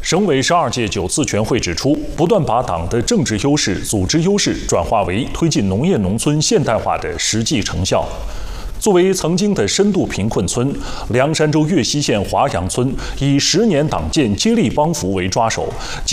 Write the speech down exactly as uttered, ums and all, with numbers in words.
省委十二届九次全会指出，不断把党的政治优势、组织优势转化为推进农业农村现代化的实际成效。作为曾经的深度贫困村，凉山州岳西县华阳村以十年党建接力帮扶为抓手。